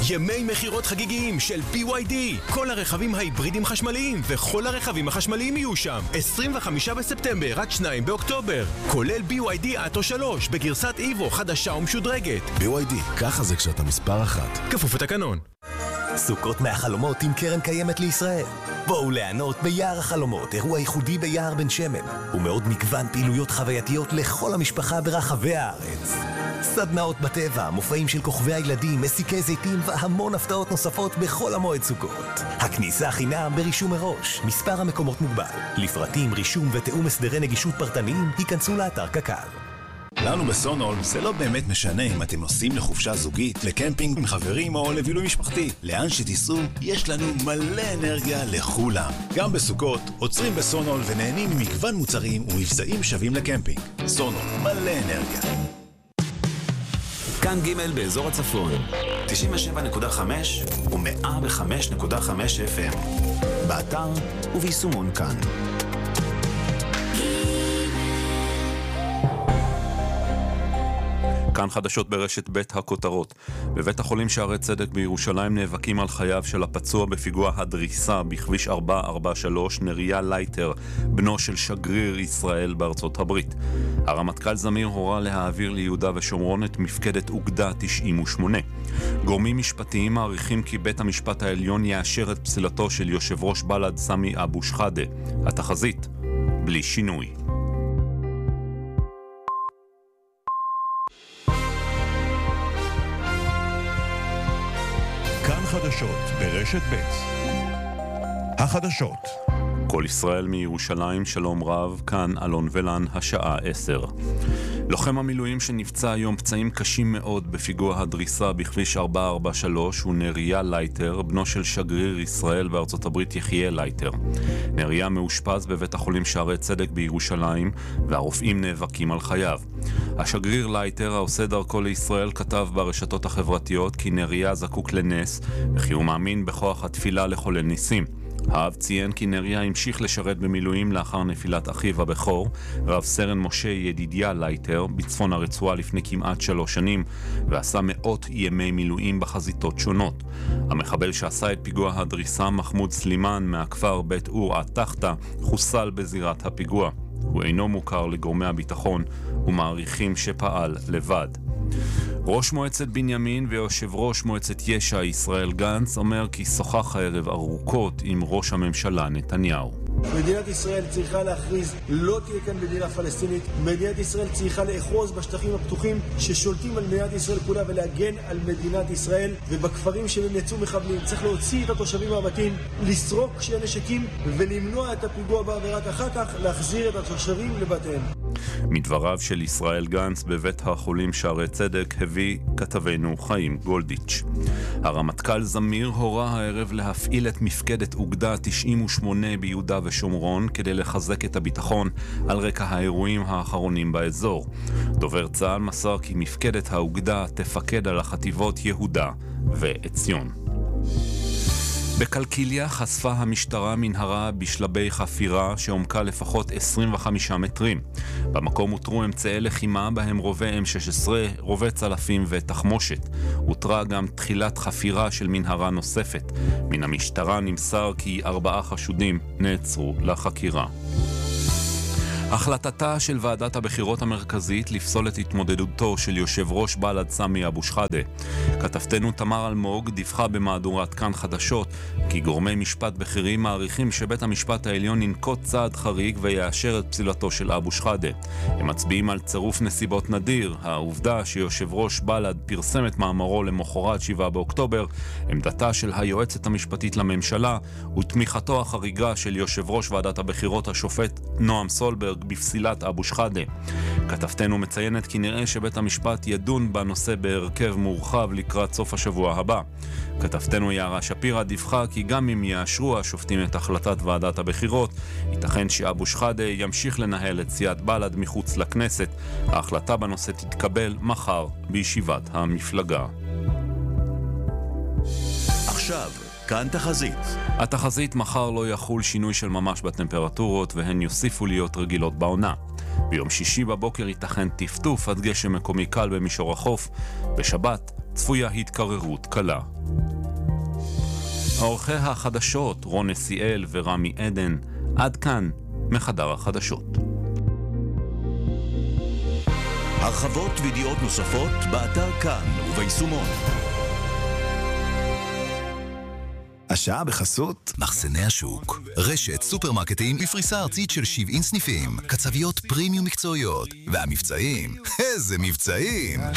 ימי מחירות חגיגיים של BYD. כל הרכבים ההיברידים חשמליים וכל הרכבים החשמליים יהיו שם. 25 בספטמבר עד 2 באוקטובר. כולל BYD אטו 3 בגרסת איבו חדשה ומשודרגת. BYD, ככה זה כשאתה מספר אחת. כפוף לתקנון. סוכות מהחלומות עם קרן קיימת לישראל. בואו ליהנות ביער החלומות, אירוע ייחודי ביער בן שמן, ומאוד מגוון פעילויות חווייתיות לכל המשפחה ברחבי הארץ. סדנאות בטבע, מופעים של כוכבי הילדים, מסיקי זיתים והמון הפתעות נוספות בכל המועד סוכות. הכניסה חינם ברישום מראש, מספר המקומות מוגבל. לפרטים, רישום ותאום הסדרי נגישות פרטניים, היכנסו לאתר קק"ל. לנו בסונול זה לא באמת משנה אם אתם נוסעים לחופשה זוגית, לקמפינג עם חברים או לבילוי משפחתי. לאן שתיסעו, יש לנו מלא אנרגיה לכולם. גם בסוכות, עוצרים בסונול ונהנים ממגוון מוצרים ומבצעים שווים לקמפינג. סונול, מלא אנרגיה. כאן ג' באזור הצפון, 97.5 ו-105.5 FM. באתר וביישומון כאן. כאן חדשות ברשת בית הכותרות. בבית החולים שערי צדק בירושלים נאבקים על חייו של הפצוע בפיגוע הדריסה בכביש 443 נריה לייטר, בנו של שגריר ישראל בארצות הברית. הרמטכ"ל זמיר הורה להעביר ליהודה ושומרון את מפקדת אוגדה 98. גורמים משפטיים מעריכים כי בית המשפט העליון יאשר את פסילתו של יושב ראש בל"ד סמי אבו שחאדה. התחזית בלי שינוי. כאן חדשות ברשת ב'. החדשות. כל ישראל מירושלים, שלום רב, כאן אלון ולן, השעה 10. לוחם המילואים שנפצע היום פצעים קשים מאוד בפיגוע הדריסה בכביש 443 הוא נריה לייטר, בנו של שגריר ישראל בארצות הברית יחיה לייטר. נריה מאושפז בבית החולים שערי צדק בירושלים והרופאים נאבקים על חייו. השגריר לייטר, העושה דרכו לישראל, כתב ברשתות החברתיות כי נריה זקוק לנס וכי הוא מאמין בכוח התפילה לחולל ניסים. האב ציין כי נריה המשיך לשרת במילואים לאחר נפילת אחיו הבכור, רב סרן משה ידידיה לייטר, בצפון הרצועה לפני כמעט 3 שנים, ועשה מאות ימי מילואים בחזיתות שונות. המחבל שעשה את פיגוע הדריסה, מחמוד סלימן מהכפר בית אור התחתה, חוסל בזירת הפיגוע. הוא אינו מוכר לגורמי הביטחון ומעריכים שפעל לבד. ראש מועצת בנימין ויושב ראש מועצת יש"ע ישראל גנץ אומר כי שוחח הערב ארוכות עם ראש הממשלה נתניהו. מדינת ישראל צריכה להכריז, לא תהיה כאן מדינה פלסטינית. מדינת ישראל צריכה לאחוז בשטחים הפתוחים ששולטים על מדינת ישראל כולה ולהגן על מדינת ישראל, ובכפרים שהם יצאו מחבלים צריך להוציא את התושבים מהבתים, לסרוק כשהם נשקים ולמנוע את הפיגוע הבא, ורק אחר כך להחזיר את התושבים לבתיהם. מדבריו של ישראל גנץ בבית החולים שערי צדק הביא כתבנו חיים גולדיץ'. הרמטכ"ל זמיר הורה הערב להפעיל את מפקדת אוגדה 98 ביהודה ושומרון כדי לחזק את הביטחון על רקע האירועים האחרונים באזור. דובר צה"ל מסר כי מפקדת האוגדה תפקד על החטיבות יהודה ועציון. בקלקיליה חשפה המשטרה מנהרה בשלבי חפירה שעומקה לפחות 25 מטרים. במקום הותרו אמצעי לחימה בהם רובי M16, רובי צלפים ותחמושת. הותרה גם תחילת חפירה של מנהרה נוספת. מן המשטרה נמסר כי 4 חשודים נעצרו לחקירה. החלטתה של ועדת הבחירות המרכזית לפסול את התמודדותו של יושב ראש בל"ד סמי אבו שחאדה. כתבתנו תמר אלמוג דיווחה במהדורת כאן חדשות כי גורמי משפט בכירים מעריכים שבית המשפט העליון ינקוט צעד חריג ויאשר את פסילתו של אבו שחאדה. הם מצביעים על צירוף נסיבות נדיר, העובדה שיושב ראש בל"ד פרסם את מאמרו למחרת 7 באוקטובר, עמדתה של היועצת המשפטית לממשלה ותמיכתו החריגה של יושב ראש ועדת הבחירות השופט נועם סולברג בפסילת אבו שחאדה. כתבתנו מציינת כי נראה שבית המשפט ידון בנושא בהרכב מורחב לקראת סוף השבוע הבא. כתבתנו יערה שפירא דיווחה כי גם אם יאשרו השופטים את החלטת ועדת הבחירות, ייתכן שאבו שחאדה ימשיך לנהל את סיעת בל"ד מחוץ לכנסת. ההחלטה בנושא תתקבל מחר בישיבת המפלגה. עכשיו כאן תחזית. התחזית: מחר לא יחול שינוי של ממש בטמפרטורות והן יוסיפו להיות רגילות בעונה. ביום שישי בבוקר ייתכן טפטוף עד גשם מקומי קל במישור החוף. בשבת צפויה התקררות קלה. עורכי החדשות רון נסיאל ורמי עדן. עד כאן מחדר החדשות. הרחבות וידיעות נוספות באתר כאן וביישומון. השעה בחסות מחסני השוק, רשת סופרמרקטים בפריסה ארצית של 70 סניפים, קצביות פרימיום מקצועיות, והמבצעים, איזה מבצעים!